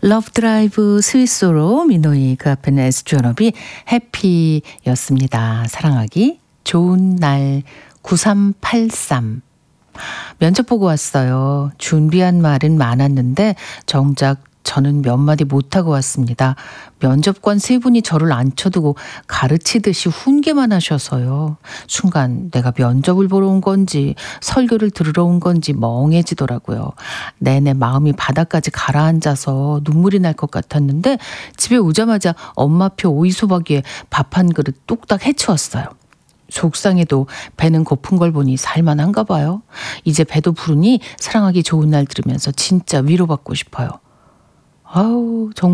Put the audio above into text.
러브 드라이브 스위스로 민호이 그 앞에는 S존업이 해피였습니다. 사랑하기 좋은 날 9383 면접 보고 왔어요. 준비한 말은 많았는데 정작 저는 몇 마디 못하고 왔습니다. 면접관 세 분이 저를 앉혀두고 가르치듯이 훈계만 하셔서요. 순간 내가 면접을 보러 온 건지 설교를 들으러 온 건지 멍해지더라고요. 내내 마음이 바닥까지 가라앉아서 눈물이 날 것 같았는데 집에 오자마자 엄마표 오이소박이에 밥 한 그릇 뚝딱 해치웠어요. 속상해도 배는 고픈 걸 보니 살만한가 봐요. 이제 배도 부르니 사랑하기 좋은 날 들으면서 진짜 위로받고 싶어요. 아우 정말